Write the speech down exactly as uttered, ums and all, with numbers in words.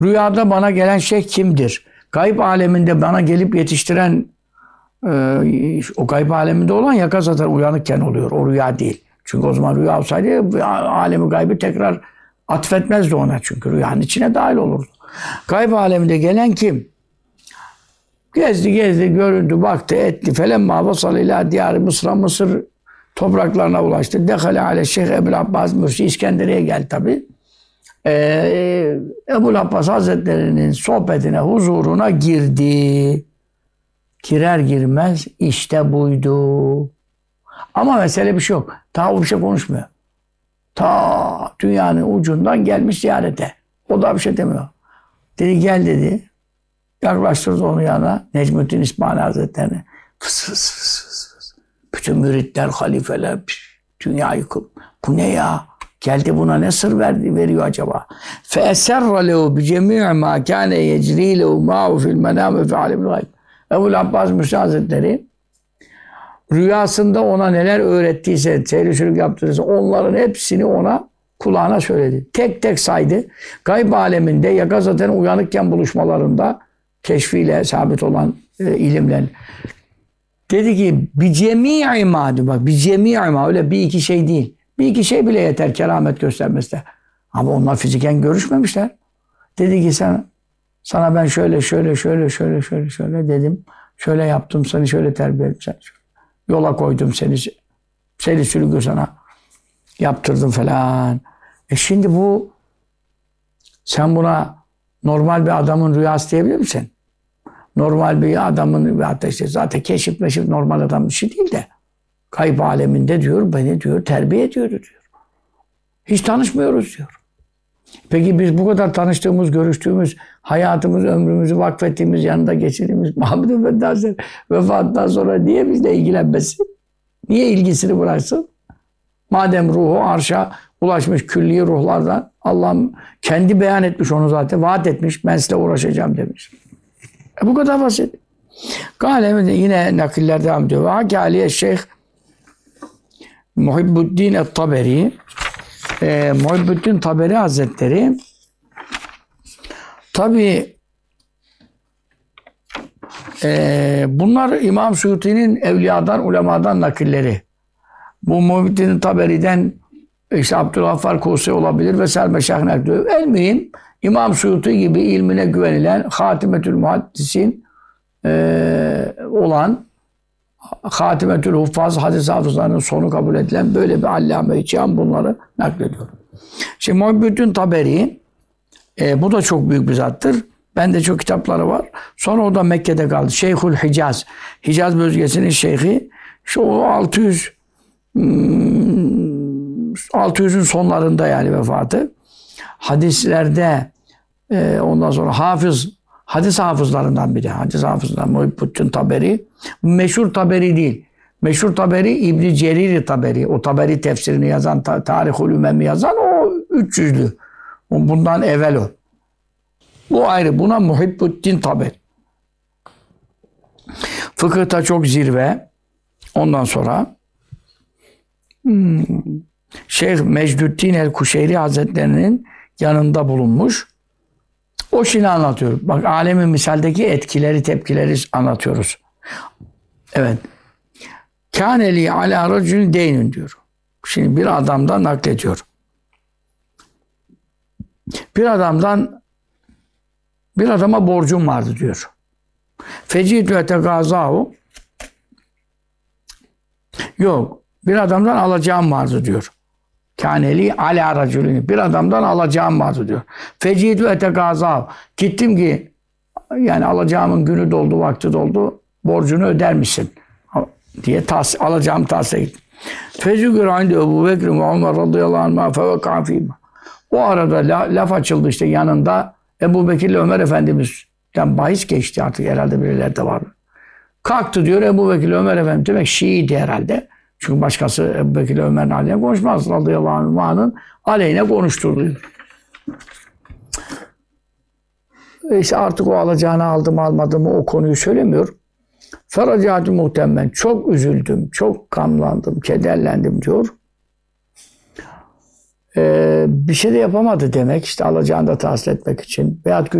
Rüyada bana gelen şeyh kimdir? Gayb aleminde bana gelip yetiştiren e, o gayb aleminde olan yaka zaten uyanıkken oluyor. O rüya değil. Çünkü o zaman rüya olsaydı alemi gaybı tekrar atfetmezdi ona. Çünkü rüyanın içine dahil olurdu. Gayb aleminde gelen kim? Gezdi gezdi, göründü, baktı, etti. Felemma vasal ila diyarı Mısır'a, Mısır topraklarına ulaştı. Dehale ale Şeyh Ebu'l Abbas Mürsi, İskenderiye geldi tabi. Ee, Ebu'l Abbas Hazretleri'nin sohbetine, huzuruna girdi. Girer girmez işte buydu. Ama mesele bir şey yok. Daha o bir şey konuşmuyor. Ta dünyanın ucundan gelmiş ziyarete. O da bir şey demiyor. Dedi gel dedi. Yaklaştırdı onun yanına Necmettin İsmail Hazretleri'ne. Fıs fıs fıs fıs fıs. Bütün müritler, halifeler, dünya yıkıp. Bu ne ya? Geldi buna ne sır verdi, veriyor acaba? فَاَسَرَّ لَهُ بِجَمِيعِ مَا كَانَ يَجْرِي لَهُ مَاهُ فِي الْمَنَامِ فِي عَلِمِ الْغَيْبِ Ebu'l Abbas Mürsi Hazretleri rüyasında ona neler öğrettiyse, seyri sürük yaptıysa onların hepsini ona kulağına söyledi. Tek tek saydı. Gayb aleminde yaka zaten uyanıkken buluşmalarında keşfiyle sabit olan e, ilimler. Dedi ki bir cemi'i ma, bak bir cemi'i ma, öyle bir iki şey değil. Bir iki şey bile yeter keramet göstermesi. Ama onlar fiziken görüşmemişler. Dedi ki sen sana ben şöyle şöyle şöyle şöyle şöyle şöyle dedim. Şöyle yaptım, seni şöyle terbiye ettim. Yola koydum seni. Seni sürgü sana yaptırdım falan. E şimdi bu sen buna normal bir adamın rüyası diyebilir misin? Normal bir adamın hatta işte zaten keşif meşif normal adamın işi değil de gayb aleminde diyor beni diyor terbiye ediyor diyor. Hiç tanışmıyoruz diyor. Peki biz bu kadar tanıştığımız, görüştüğümüz, hayatımız, ömrümüzü vakfettiğimiz, yanında geçirdiğimiz Muhammed Efendi Hazretleri vefatından sonra niye bizle ilgilenmesin? Niye ilgisini bıraksın? Madem ruhu arşa ulaşmış külli ruhlardan Allah'ım kendi beyan etmiş onu zaten. Vaat etmiş. Ben sizinle uğraşacağım demiş. E bu kadar basit. Galiba yine nakiller devam ediyor. Ve Hakâliye Şeyh Muhibbuddin et-Taberi e, Muhibbuddin Taberi Hazretleri tabi e, bunlar İmam Suyuti'nin evliyadan, ulemadan nakilleri. Bu Muhibbuddin Taberi'den işte Abdülgaffar Kusi olabilir ve Selme Şahner diyor. El mühim İmam Suyuti gibi ilmine güvenilen Hatimetül Muhaddisin e, olan Hatimetül Huffaz hadis hafızlarının sonu kabul edilen böyle bir allame-i cihan bunları naklediyor. Şimdi Muhibbuddin Taberi e, bu da çok büyük bir zattır. Bende çok kitapları var. Sonra o da Mekke'de kaldı. Şeyhül Hicaz. Hicaz bölgesinin şeyhi. Şu altı yüz altı yüzün sonlarında yani vefatı. Hadislerde e, ondan sonra hafız, hadis hafızlarından biri. Hadis hafızlarından Muhibbuddin Taberi. Meşhur Taberi değil. Meşhur Taberi İbn-i Cerir Taberi. O Taberi tefsirini yazan, ta, Tarihul Ümem'i yazan o üç yüzlü. Bundan evvel o. Bu ayrı. Buna Muhibbuddin Taberi. Fıkıhta çok zirve. Ondan sonra hmm, Şeyh Mecdüddin el-Kuşeyri Hazretlerinin yanında bulunmuş. O şimdi anlatıyor. Bak alemin misaldeki etkileri, tepkileri anlatıyoruz. Evet. Kâneli alâ racülün deynün diyor. Şimdi bir adamdan naklediyor. Bir adamdan bir adama borcum vardı diyor. Fecîtü etegâzâhu yok. Bir adamdan alacağım vardı diyor. Kâneli alâ racülün. Bir adamdan alacağım vardı diyor. Fecîtü etegâzâhu. Gittim ki yani alacağımın günü doldu, vakti doldu. Borcunu öder misin? Diye tas, alacağım tahsiye gittim. Fecûgür indi Ebu Bekir ve Ömer radıyallahu anh'a fevekâ fîmâ. O arada la, laf açıldı işte yanında Ebu Bekir ile Ömer Efendimiz'den bahis geçti artık herhalde birileri de var. Kalktı diyor Ebu Bekir ile Ömer Efendimiz demek Şii'ydi herhalde. Çünkü başkası Ebu Bekir ile Ömer'in aleyhine konuşmaz. Radıyallahu anh'ın aleyhine konuşturdu. İşte artık o alacağını aldım almadım o konuyu söylemiyor. Feracâtü muhtemmen. Çok üzüldüm, çok kamlandım, kederlendim diyor. e, bir şey de yapamadı demek. İşte alacağını da tahsil etmek için. Veyahut